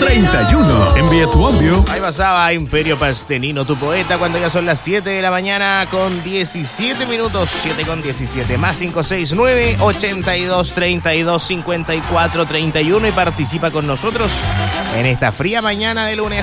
31. Envía tu audio. Ahí pasaba Imperio Pastenino, tu poeta, cuando ya son las 7 de la mañana con 17 minutos. 7 con 17, más 569 82 32 54 31 y participa con nosotros en esta fría mañana de lunes.